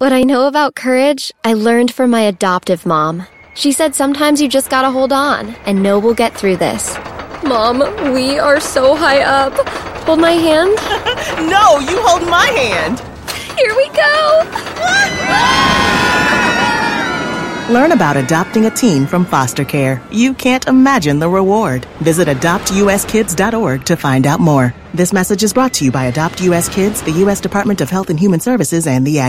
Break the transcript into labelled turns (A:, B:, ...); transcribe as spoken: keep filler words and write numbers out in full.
A: What I know about courage, I learned from my adoptive mom. She said sometimes you just gotta hold on and know we'll get through this. Mom, we are so high up. Hold my hand.
B: No, you hold my hand.
A: Here we go.
B: Learn about adopting a teen from foster care. You can't imagine the reward. Visit adopt u s kids dot org to find out more. This message is brought to you by Adopt U S Kids, the U S Department of Health and Human Services, and the Ad